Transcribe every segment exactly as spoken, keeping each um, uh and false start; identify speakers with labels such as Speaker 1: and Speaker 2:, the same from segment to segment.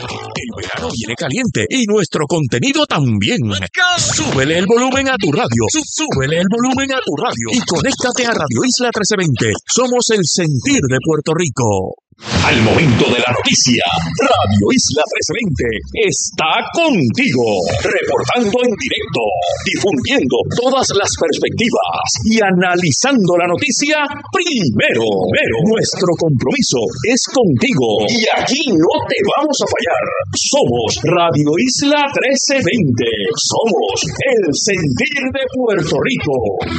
Speaker 1: El verano viene caliente y nuestro contenido también. Súbele el volumen a tu radio. Súbele el volumen a tu radio. Y conéctate a Radio Isla trece veinte. Somos el sentir de Puerto Rico. Al momento de la noticia, Radio Isla trece veinte está contigo, reportando en directo, difundiendo todas las perspectivas y analizando la noticia primero. Pero nuestro compromiso es contigo y aquí no te vamos a fallar. Somos Radio Isla trece veinte. Somos el sentir de Puerto Rico.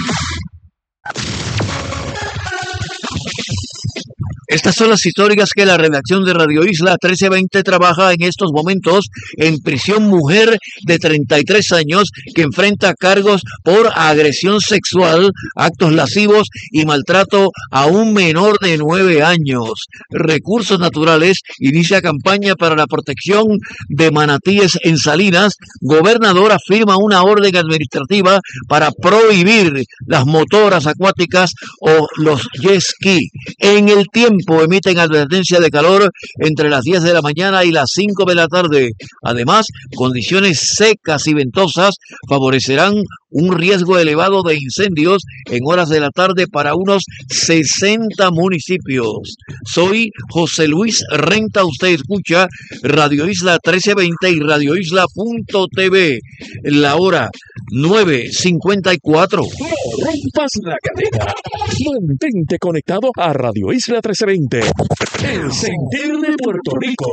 Speaker 2: Estas son las historias que la redacción de Radio Isla trece veinte trabaja en estos momentos en prisión. Mujer de treinta y tres años que enfrenta cargos por agresión sexual, actos lascivos y maltrato a un menor de nueve años. Recursos Naturales inicia campaña para la protección de manatíes en Salinas. Gobernadora firma una orden administrativa para prohibir las motoras acuáticas o los jet ski. En el tiempo emiten advertencia de calor entre las diez de la mañana y las cinco de la tarde. Además, condiciones secas y ventosas favorecerán un riesgo elevado de incendios en horas de la tarde para unos sesenta municipios. Soy José Luis Renta, usted escucha Radio Isla trece veinte y Radio Isla punto t v. La hora nueve cincuenta y cuatro.
Speaker 1: No rompas la cadena. Mantente conectado a Radio Isla trece veinte. El sentir de Puerto Rico.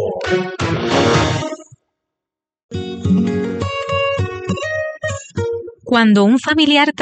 Speaker 3: Cuando un familiar